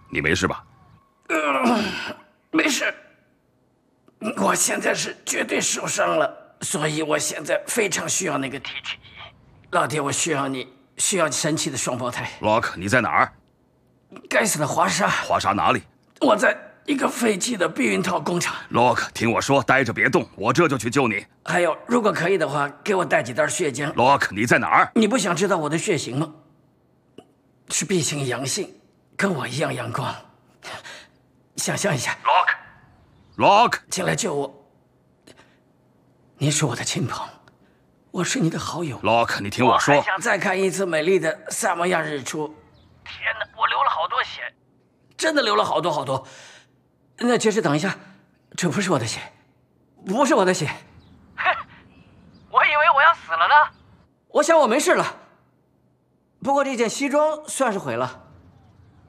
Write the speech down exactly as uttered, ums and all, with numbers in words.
你没事吧？ 呃，没事。我现在是绝对受伤了，所以我现在非常需要那个提取仪。老爹，我需要你，需要神奇的双胞胎。 Lock，你在哪儿？ 该死的华沙！ 华沙哪里？ 我在一个废弃的避孕套工厂。 Lock，听我说，待着别动，我这就去救你。 还有，如果可以的话，给我带几袋血浆。 Lock，你在哪儿？ 你不想知道我的血型吗？是 B 型阳性，跟我一样阳光。想象一下 ，Lock，Lock， 请来救我。你是我的亲朋，我是你的好友。 Lock，你听我说。 我还想再看一次美丽的萨摩亚日出。天哪，我流了好多血，真的流了好多好多。那爵士，等一下，这不是我的血，不是我的血。哼，我以为我要死了呢。我想我没事了，不过这件西装算是毁了。